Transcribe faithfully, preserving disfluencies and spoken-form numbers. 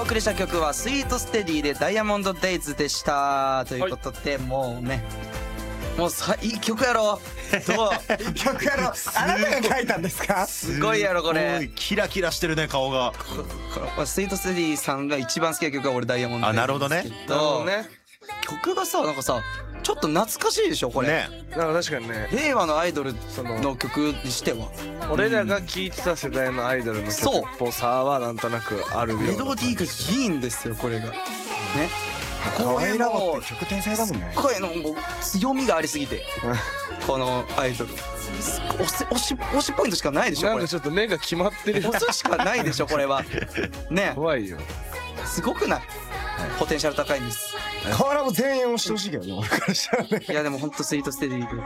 お送りした曲はスイートステディでダイヤモンドデイズでしたということで、もうねもうさいい曲やろどう曲やろあなたが書いたんですか？ すごいやろこれ。 キラキラしてるね顔が。 スイートステディさんが一番好きな曲が俺ダイヤモンドデイズ。 あ、なるほどね。 なるほどね。 曲がさなんかさちょっと懐かしいでしょこれね。 なんか確かにね、 令和のアイドルそのの曲にしては俺らが聴いてた世代のアイドルの曲っぽさはなんとなくあるような。 メロディーがいいんですよこれがね。 可愛いラボもって曲天才だもんね。 声のもう強みがありすぎてこのアイドル押し押し押しポイントしかないでしょこれ。 なんかちょっと目が決まってる。 押すしかないでしょこれはね。 怖いよ。 すごくないポテンシャル高いんです。 河原も全員押してほしいけどね俺からしたらね。 いやでもほんとスイートステディ